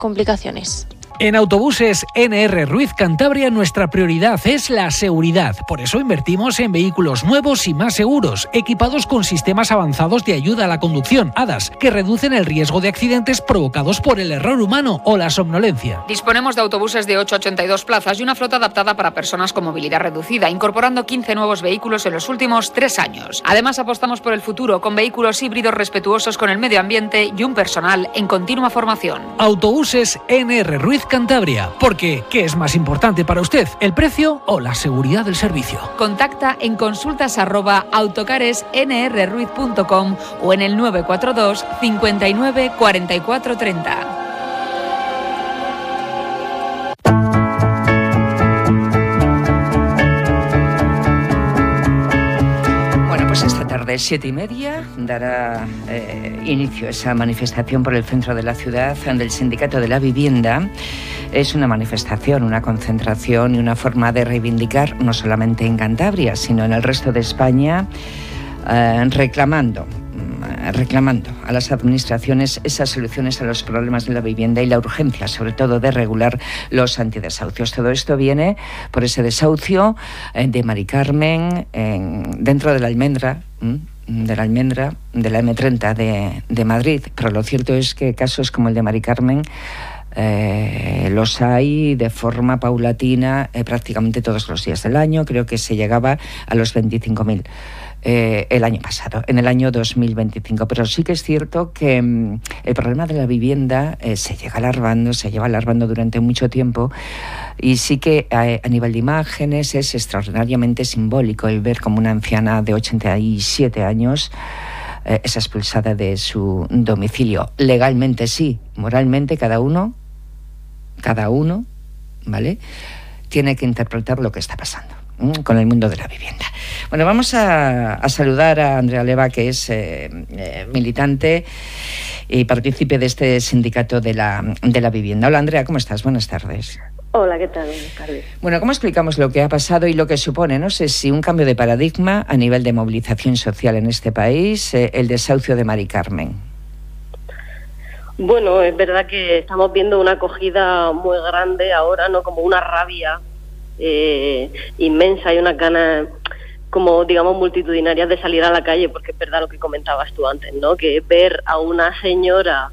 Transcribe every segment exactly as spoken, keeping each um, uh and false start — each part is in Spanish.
complicaciones. En Autobuses N R Ruiz Cantabria nuestra prioridad es la seguridad. Por eso invertimos en vehículos nuevos y más seguros, equipados con sistemas avanzados de ayuda a la conducción, A D A S, que reducen el riesgo de accidentes provocados por el error humano o la somnolencia. Disponemos de autobuses de ocho a ochenta y dos plazas y una flota adaptada para personas con movilidad reducida, incorporando quince nuevos vehículos en los últimos tres años. Además, apostamos por el futuro con vehículos híbridos respetuosos con el medio ambiente y un personal en continua formación. Autobuses N R Ruiz Cantabria, porque ¿qué es más importante para usted, el precio o la seguridad del servicio? Contacta en consultas arroba autocares n r ruiz punto com o en el nueve cuatro dos cincuenta y nueve cuarenta y cuatro treinta. De siete y media dará eh, inicio esa manifestación por el centro de la ciudad del Sindicato de la Vivienda. Es una manifestación, una concentración y una forma de reivindicar, no solamente en Cantabria, sino en el resto de España, eh, reclamando reclamando a las administraciones esas soluciones a los problemas de la vivienda y la urgencia, sobre todo, de regular los antidesahucios. Todo esto viene por ese desahucio eh, de Mari Carmen en, dentro de la Almendra, ¿m? de la Almendra, de la eme treinta de, de Madrid. Pero lo cierto es que casos como el de Mari Carmen Eh, los hay de forma paulatina eh, prácticamente todos los días del año. Creo que se llegaba a los veinticinco mil eh, el año pasado, en el año dos mil veinticinco. Pero sí que es cierto que mm, el problema de la vivienda eh, se llega alargando, se lleva alargando durante mucho tiempo, y sí que a, a nivel de imágenes es extraordinariamente simbólico el ver como una anciana de ochenta y siete años eh, es expulsada de su domicilio. Legalmente sí, moralmente cada uno Cada uno, ¿vale?, tiene que interpretar lo que está pasando ¿m? con el mundo de la vivienda. Bueno, vamos a, a saludar a Andrea Leva, que es eh, eh, militante y partícipe de este sindicato de la, de la vivienda. Hola, Andrea, ¿cómo estás? Buenas tardes. Hola, ¿qué tal? Buenas tardes. Bueno, ¿cómo explicamos lo que ha pasado y lo que supone, no sé si un cambio de paradigma a nivel de movilización social en este país, eh, el desahucio de Mari Carmen? Bueno, es verdad que estamos viendo una acogida muy grande ahora, ¿no? Como una rabia eh, inmensa y unas ganas, como digamos, multitudinarias de salir a la calle, porque es verdad lo que comentabas tú antes, ¿no? Que ver a una señora,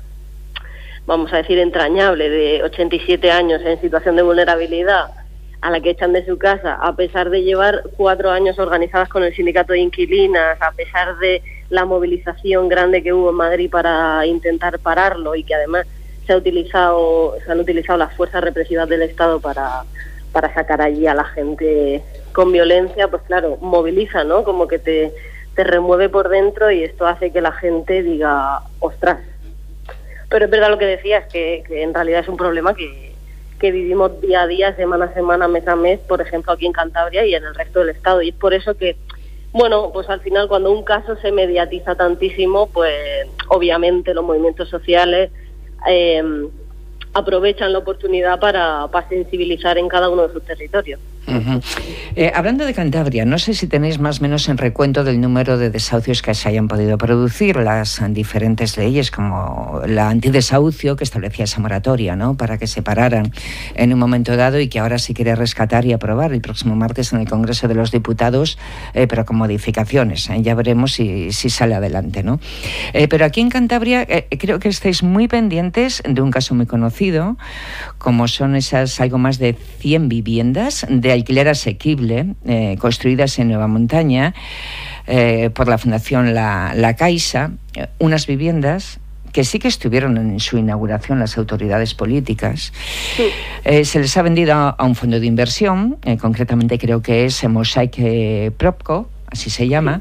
vamos a decir, entrañable, de ochenta y siete años en situación de vulnerabilidad, a la que echan de su casa, a pesar de llevar cuatro años organizadas con el sindicato de inquilinas, a pesar de la movilización grande que hubo en Madrid para intentar pararlo, y que además se ha utilizado, se han utilizado las fuerzas represivas del Estado para, para sacar allí a la gente con violencia, pues claro, moviliza, ¿no? Como que te, te remueve por dentro, y esto hace que la gente diga, ostras. Pero es verdad lo que decías, que, que en realidad es un problema que, que vivimos día a día, semana a semana, mes a mes, por ejemplo aquí en Cantabria y en el resto del Estado, y es por eso que, bueno, pues al final cuando un caso se mediatiza tantísimo, pues obviamente los movimientos sociales eh, aprovechan la oportunidad para, para sensibilizar en cada uno de sus territorios. Uh-huh. Eh, hablando de Cantabria, no sé si tenéis más o menos en recuento del número de desahucios que se hayan podido producir, las diferentes leyes como la antidesahucio, que establecía esa moratoria, ¿no?, para que se pararan en un momento dado, y que ahora se quiere rescatar y aprobar el próximo martes en el Congreso de los Diputados, eh, pero con modificaciones. Eh, ya veremos si, si sale adelante, ¿no? Eh, pero aquí en Cantabria eh, creo que estáis muy pendientes de un caso muy conocido, como son esas algo más de cien viviendas de alquiler asequible eh, construidas en Nueva Montaña eh, por la Fundación La, La Caixa, eh, unas viviendas que sí que estuvieron en su inauguración las autoridades políticas. Sí. Eh, se les ha vendido a, a un fondo de inversión, eh, concretamente creo que es Mosaic eh, Propco, así se llama,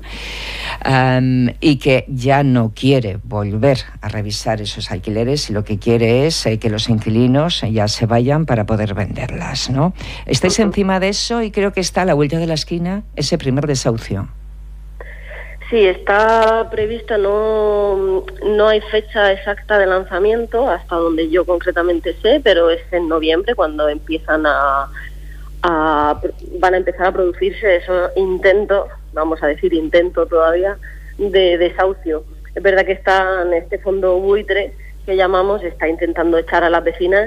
um, y que ya no quiere volver a revisar esos alquileres, y lo que quiere es eh, que los inquilinos ya se vayan para poder venderlas, ¿no? Estáis uh-huh. encima de eso, y creo que está a la vuelta de la esquina ese primer desahucio. Sí, está prevista, no, no hay fecha exacta de lanzamiento, hasta donde yo concretamente sé, pero es en noviembre cuando empiezan a... A, van a empezar a producirse esos intentos, vamos a decir intento todavía, de desahucio. Es verdad que está en este fondo buitre, que llamamos está intentando echar a las vecinas